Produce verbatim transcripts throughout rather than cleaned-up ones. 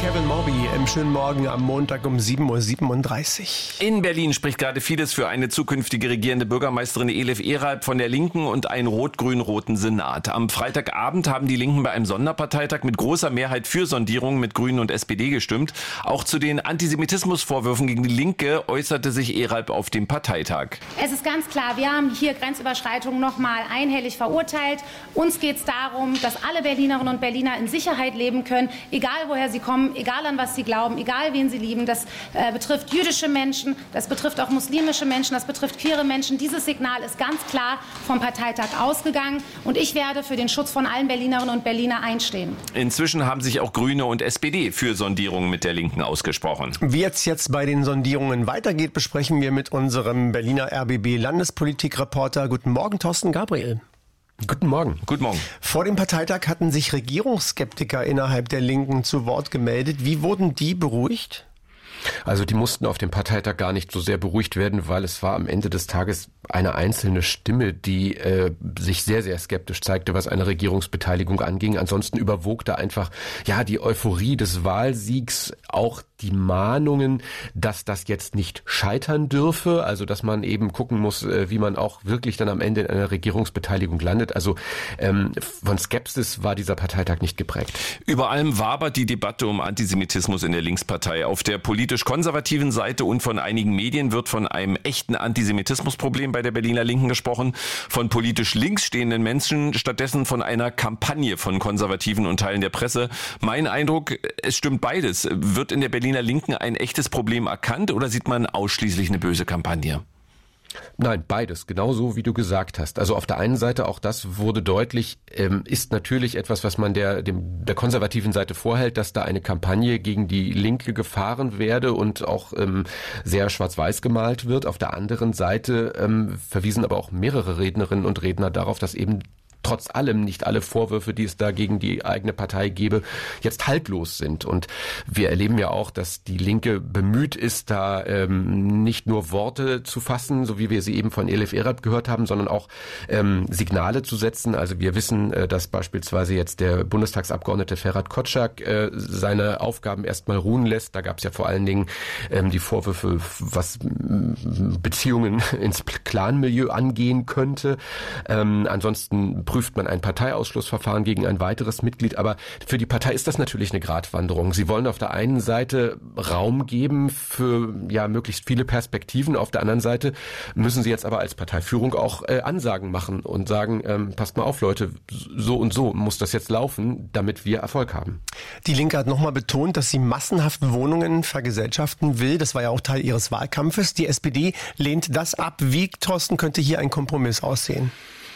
Kevin Morby im schönen Morgen am Montag um sieben Uhr siebenunddreißig. In Berlin spricht gerade vieles für eine zukünftige regierende Bürgermeisterin Elif Eralb von der Linken und einen rot-grün-roten Senat. Am Freitagabend haben die Linken bei einem Sonderparteitag mit großer Mehrheit für Sondierungen mit Grünen und S P D gestimmt. Auch zu den Antisemitismusvorwürfen gegen die Linke äußerte sich Eralb auf dem Parteitag. Es ist ganz klar, wir haben hier Grenzüberschreitungen nochmal einhellig verurteilt. Uns geht es darum, dass alle Berlinerinnen und Berliner in Sicherheit leben können, egal woher sie kommen, egal an was sie glauben, egal wen sie lieben. Das äh, betrifft jüdische Menschen, das betrifft auch muslimische Menschen, das betrifft queere Menschen. Dieses Signal ist ganz klar vom Parteitag ausgegangen und ich werde für den Schutz von allen Berlinerinnen und Berliner einstehen. Inzwischen haben sich auch Grüne und S P D für Sondierungen mit der Linken ausgesprochen. Wie es jetzt bei den Sondierungen weitergeht, besprechen wir mit unserem Berliner R B B-Landespolitikreporter. Guten Morgen, Thorsten Gabriel. Guten Morgen. Guten Morgen. Vor dem Parteitag hatten sich Regierungsskeptiker innerhalb der Linken zu Wort gemeldet. Wie wurden die beruhigt? Also die mussten auf dem Parteitag gar nicht so sehr beruhigt werden, weil es war am Ende des Tages eine einzelne Stimme, die äh, sich sehr, sehr skeptisch zeigte, was eine Regierungsbeteiligung anging. Ansonsten überwog da einfach ja die Euphorie des Wahlsiegs, auch die Mahnungen, dass das jetzt nicht scheitern dürfe, also dass man eben gucken muss, äh, wie man auch wirklich dann am Ende in einer Regierungsbeteiligung landet. Also ähm, von Skepsis war dieser Parteitag nicht geprägt. Über allem wabert die Debatte um Antisemitismus in der Linkspartei. Auf der politisch-konservativen Seite und von einigen Medien wird von einem echten Antisemitismusproblem bei der Berliner Linken gesprochen, von politisch links stehenden Menschen stattdessen von einer Kampagne von Konservativen und Teilen der Presse. Mein Eindruck, es stimmt beides. Wird in der Berliner Linken ein echtes Problem erkannt oder sieht man ausschließlich eine böse Kampagne? Nein, beides, genauso wie du gesagt hast. Also auf der einen Seite, auch das wurde deutlich, ähm, ist natürlich etwas, was man der, dem, der konservativen Seite vorhält, dass da eine Kampagne gegen die Linke gefahren werde und auch ähm, sehr schwarz-weiß gemalt wird. Auf der anderen Seite ähm, verwiesen aber auch mehrere Rednerinnen und Redner darauf, dass eben trotz allem nicht alle Vorwürfe, die es da gegen die eigene Partei gebe, jetzt haltlos sind. Und wir erleben ja auch, dass die Linke bemüht ist, da ähm, nicht nur Worte zu fassen, so wie wir sie eben von Elif Eralb gehört haben, sondern auch ähm, Signale zu setzen. Also wir wissen, äh, dass beispielsweise jetzt der Bundestagsabgeordnete Ferhat Kotschak äh, seine Aufgaben erstmal ruhen lässt. Da gab es ja vor allen Dingen ähm, die Vorwürfe, was m, Beziehungen ins Clanmilieu angehen könnte. Ähm, ansonsten prüft man ein Parteiausschlussverfahren gegen ein weiteres Mitglied. Aber für die Partei ist das natürlich eine Gratwanderung. Sie wollen auf der einen Seite Raum geben für ja möglichst viele Perspektiven. Auf der anderen Seite müssen sie jetzt aber als Parteiführung auch äh, Ansagen machen und sagen, ähm, passt mal auf, Leute, so und so muss das jetzt laufen, damit wir Erfolg haben. Die Linke hat nochmal betont, dass sie massenhaft Wohnungen vergesellschaften will. Das war ja auch Teil ihres Wahlkampfes. Die S P D lehnt das ab. Wie, Thorsten, könnte hier ein Kompromiss aussehen?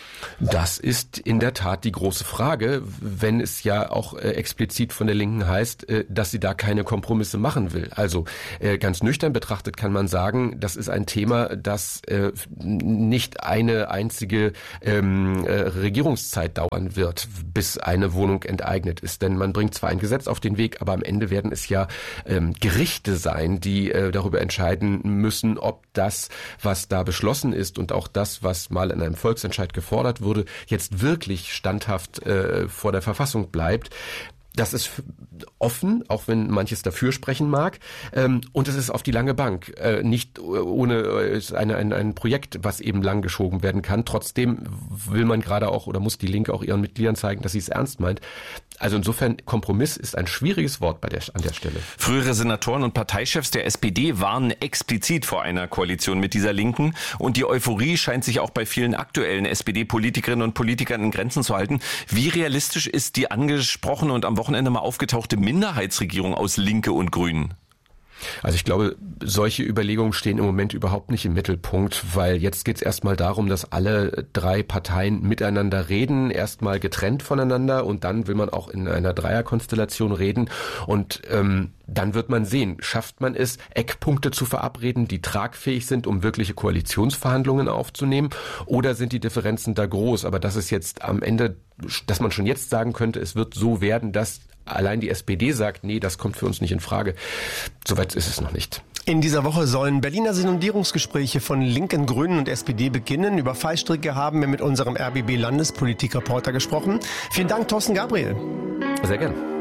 Das ist in der Tat die große Frage, wenn es ja auch äh, explizit von der Linken heißt, äh, dass sie da keine Kompromisse machen will. Also äh, ganz nüchtern betrachtet kann man sagen, das ist ein Thema, das äh, nicht eine einzige ähm, äh, Regierungszeit dauern wird, bis eine Wohnung enteignet ist. Denn man bringt zwar ein Gesetz auf den Weg, aber am Ende werden es ja ähm, Gerichte sein, die äh, darüber entscheiden müssen, ob das, was da beschlossen ist und auch das, was mal in einem Volksentscheid gefordert wurde, jetzt wirklich standhaft äh, vor der Verfassung bleibt. Das ist offen, auch wenn manches dafür sprechen mag. Ähm, und es ist auf die lange Bank. Äh, nicht ohne äh, eine, ein, ein Projekt, was eben lang geschoben werden kann. Trotzdem will man gerade auch oder muss die Linke auch ihren Mitgliedern zeigen, dass sie es ernst meint. Also insofern, Kompromiss ist ein schwieriges Wort bei der, an der Stelle. Frühere Senatoren und Parteichefs der S P D warnen explizit vor einer Koalition mit dieser Linken. Und die Euphorie scheint sich auch bei vielen aktuellen S P D-Politikerinnen und Politikern in Grenzen zu halten. Wie realistisch ist die angesprochene und am Wochenende mal aufgetauchte Minderheitsregierung aus Linke und Grünen? Also ich glaube, solche Überlegungen stehen im Moment überhaupt nicht im Mittelpunkt, weil jetzt geht es erstmal darum, dass alle drei Parteien miteinander reden, erstmal getrennt voneinander und dann will man auch in einer Dreierkonstellation reden und ähm, dann wird man sehen, schafft man es, Eckpunkte zu verabreden, die tragfähig sind, um wirkliche Koalitionsverhandlungen aufzunehmen, oder sind die Differenzen da groß? Aber das ist jetzt am Ende, dass man schon jetzt sagen könnte, es wird so werden, dass allein die S P D sagt, nee, das kommt für uns nicht in Frage. Soweit ist es noch nicht. In dieser Woche sollen Berliner Sondierungsgespräche von Linken, Grünen und S P D beginnen. Über Fallstricke haben wir mit unserem R B B-Landespolitikreporter gesprochen. Vielen Dank, Thorsten Gabriel. Sehr gern.